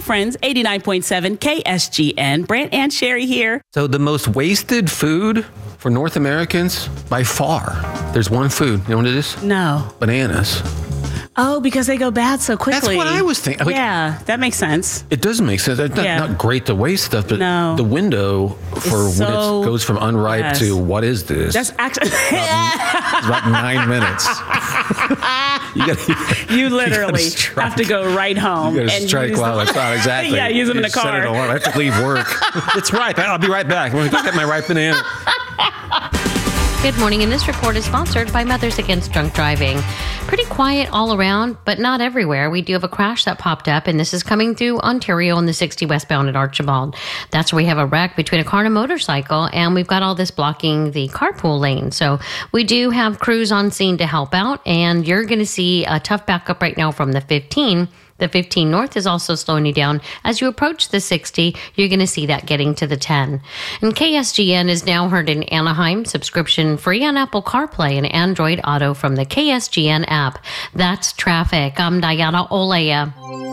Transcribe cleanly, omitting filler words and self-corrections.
friends. 89.7 KSGN. Brant and Sherry here. So the most wasted food for North Americans, by far, there's one food. You know what it is? No. Bananas. Oh, because they go bad so quickly. That's what I was thinking. Like, yeah, that makes sense. it does make sense. It's not great to waste stuff, but No. the window for when it goes from unripe to what is this? That's actually It's about 9 minutes. you literally have to go right home You gotta and strike use while them. it's hot. Exactly. Yeah, use them in the You set car. an alarm. I have to leave work. It's ripe. I'll be right back. I'm going to go get my ripe banana. Good morning, and this report is sponsored by Mothers Against Drunk Driving. Pretty quiet all around, but not everywhere. We do have a crash that popped up, and this is coming through Ontario on the 60 westbound at Archibald. That's where we have a wreck between a car and a motorcycle, and we've got all this blocking the carpool lane. So we do have crews on scene to help out, and you're going to see a tough backup right now from the 15. The 15 north is also slowing you down. As you approach the 60, you're going to see that getting to the 10. And KSGN is now heard in Anaheim, subscription free on Apple CarPlay and Android Auto from the KSGN app. That's traffic. I'm Diana Olea.